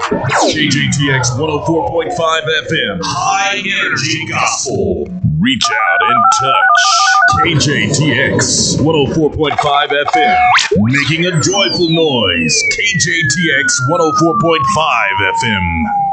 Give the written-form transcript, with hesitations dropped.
KJTX 104.5 FM, High Energy Gospel. Reach out and touch. KJTX 104.5 FM, making a joyful noise. KJTX 104.5 FM.